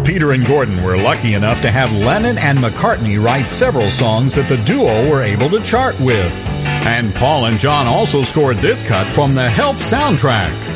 Peter and Gordon were lucky enough to have Lennon and McCartney write several songs that the duo were able to chart with. And Paul and John also scored this cut from the Help soundtrack.